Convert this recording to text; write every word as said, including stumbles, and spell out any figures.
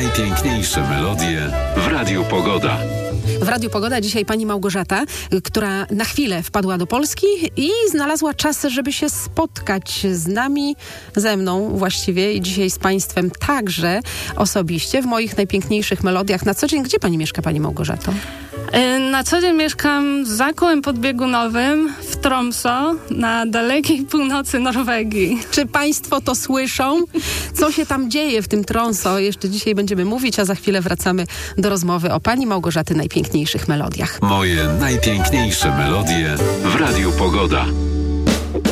najpiękniejsze melodie w Radiu Pogoda. W Radiu Pogoda dzisiaj pani Małgorzata, która na chwilę wpadła do Polski i znalazła czas, żeby się spotkać z nami, ze mną właściwie i dzisiaj z państwem także osobiście w moich najpiękniejszych melodiach. Na co dzień gdzie pani mieszka, pani Małgorzato? Na co dzień mieszkam za kołem podbiegunowym w Tromsø na dalekiej północy Norwegii. Czy państwo to słyszą? Co się tam dzieje w tym Tromsø? Jeszcze dzisiaj będziemy mówić, a za chwilę wracamy do rozmowy o pani Małgorzaty najpiękniejszych melodiach. Moje najpiękniejsze melodie w Radiu Pogoda.